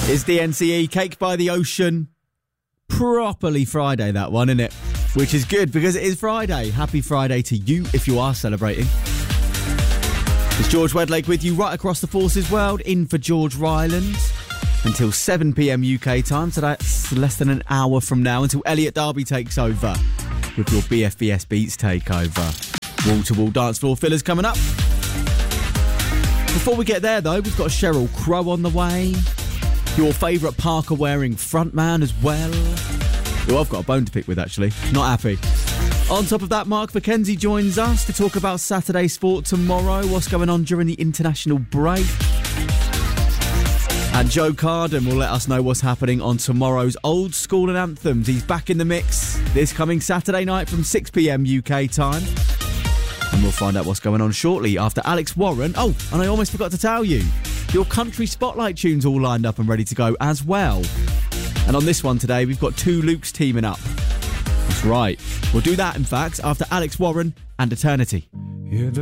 It's DNCE, Cake by the Ocean. Properly Friday, that one, isn't it? Which is good because it is Friday. Happy Friday to you if you are celebrating. It's George Wedlake with you right across the Forces world, in for George Ryland until 7 p.m. UK time. So that's less than an hour from now until Elliot Derby takes over with your BFBS Beats takeover. Wall-to-wall dance floor fillers coming up. Before we get there, though, we've got Sheryl Crow on the way. Your favourite Parker-wearing frontman as well. Who I've got a bone to pick with, actually. Not happy. On top of that, Mark McKenzie joins us to talk about Saturday sport tomorrow, what's going on during the international break. And Joe Carden will let us know what's happening on tomorrow's Old School and Anthems. He's back in the mix this coming Saturday night from 6 p.m. UK time. And we'll find out what's going on shortly after Alex Warren. Oh, and I almost forgot to tell you, your country spotlight tunes all lined up and ready to go as well. And on this one today, we've got two Lukes teaming up. That's right. We'll do that, in fact, after Alex Warren and Eternity.